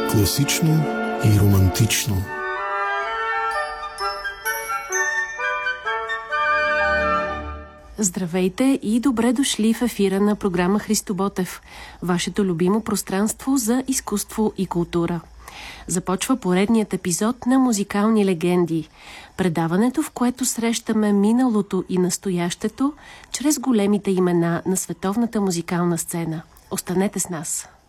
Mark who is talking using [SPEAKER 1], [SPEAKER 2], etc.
[SPEAKER 1] Класично и романтично.
[SPEAKER 2] Здравейте и добре дошли в ефира на програма Христо Ботев, вашето любимо пространство за изкуство и култура. Започва поредният епизод на Музикални легенди, предаването, в което срещаме миналото и настоящето чрез големите имена на световната музикална сцена. Останете с нас!